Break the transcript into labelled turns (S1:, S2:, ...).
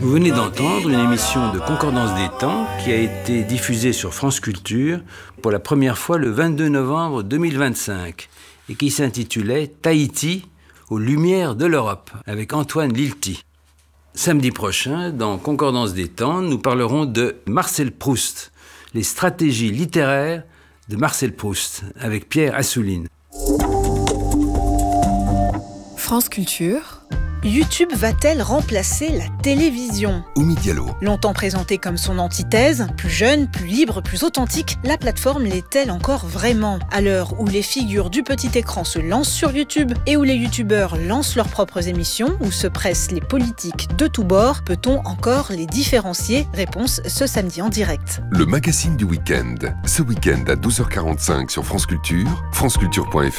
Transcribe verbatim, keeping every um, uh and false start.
S1: Vous venez d'entendre une émission de Concordance des temps qui a été diffusée sur France Culture pour la première fois le vingt-deux novembre deux mille vingt-cinq et qui s'intitulait Tahiti aux lumières de l'Europe avec Antoine Lilti. Samedi prochain, dans Concordance des temps, nous parlerons de Marcel Proust, les stratégies littéraires de Marcel Proust avec Pierre Assouline.
S2: France Culture. YouTube va-t-elle remplacer la télévision ?
S3: Oumi Diallo.
S2: Longtemps présentée comme son antithèse, plus jeune, plus libre, plus authentique, la plateforme l'est-elle encore vraiment ? À l'heure où les figures du petit écran se lancent sur YouTube et où les youtubeurs lancent leurs propres émissions, où se pressent les politiques de tous bords, peut-on encore les différencier ? Réponse ce samedi en direct.
S3: Le magazine du week-end. Ce week-end à douze heures quarante-cinq sur France Culture, franceculture point f r.